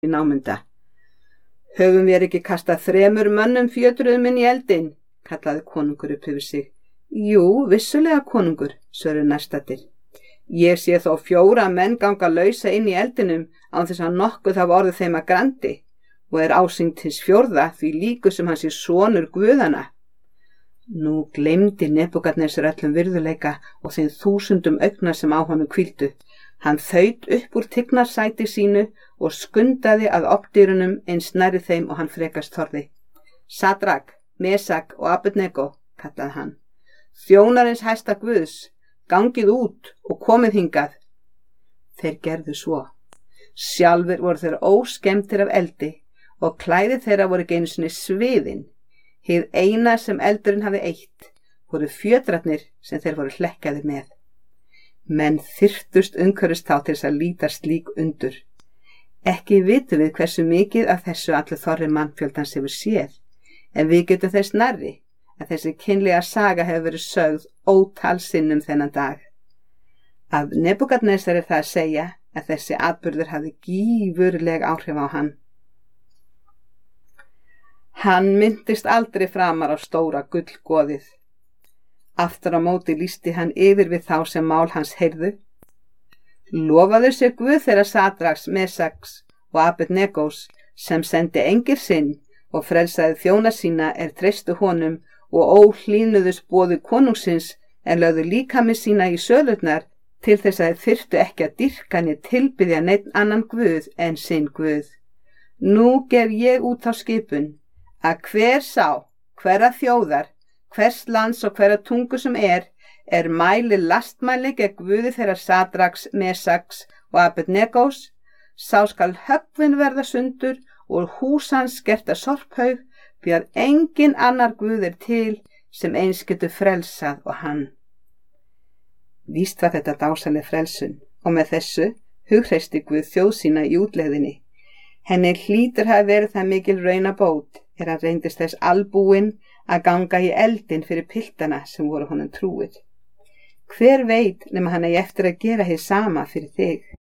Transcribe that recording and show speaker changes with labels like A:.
A: í námunda. Höfum við ekki kastað 3 mönnum fjötruðum inn í eldinn, kallaði konungur upp yfir sig. Jú, vissulega konungur, svöruðu nærstaddir. Ég sé þó 4 menn ganga lausa inn í eldinum án þess að nokkuð hafa orðið þeim að grandi og er ásýnd hins 4. því líku sem hann sé sonur guðanna. Nú gleymdi Nebúkadnesar öllum virðuleika og þeim 1000 augna sem á honum hvíldu. Hann þaut upp úr tignarsæti sínu og skundaði að ofndyrunum eins nærri þeim og hann frekast þorði. Sadrak, Mesak og Abednego, kallaði hann. Þjónarins hæsta guðs, gangið út og komið hingað. Þeir gerðu svo. Sjálfur voru þeir óskemmtir af eldi og klæði þeirra voru ekki einu sinni sviðin. Hið eina sem eldurinn hafði eytt voru fjötrarnir sem þeir voru hlekkaðir með. Menn þyrftust umhverfis þá til þess að líta slík undur. Ekki vitum við hversu mikið af þessu allur þorri mannfjöldans hefur séð, en við getum þess nærri að þessi kynlega saga hefur verið sögð ótal sinnum þennan dag. Af Nebúkadnesar er það að segja að þessi atburður hafði gífurleg áhrif á hann. Hann minntist aldrei framar á stóra gullgoðið. Aftur á móti lýsti hann yfir við þá sem mál hans heyrðu. Lofaðu sér Guð þeirra Sadraks, Mesaks og Abednegós sem sendi engil sinn og frelsaði þjóna sína treystu honum og óhlýðnuðust boði konungsins lögðu líkami sína í sölurnar til þess að þeir þyrftu ekki að dýrka né tilbiðja neinn annan guð en sinn Guð. Nú gef ég út á skipun að hver sá, hverra þjóðar, hvers lands og hverra tungu sem mæli lastmæli gegn Guði þeirra Sadraks, Mesaks og Abednegós, sá skal höggvin verða sundur og hús hans gert að sorphaug, því að engin annar Guð til sem eins getur frelsað og hann. Víst var þetta dásaleg frelsun og með þessu hughreysti Guð þjóð sína í útlegðinni. Henni hlýtur hafi verið það mikil raunabót hann reyndist þess albúinn að ganga í eldinn fyrir piltana sem voru honum trúið. Hver veit nema hann eigi eftir að gera hið sama fyrir þig.